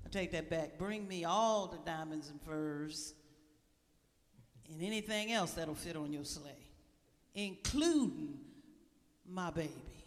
I take that back. Bring me all the diamonds and furs and anything else that'll fit on your sleigh, including my baby.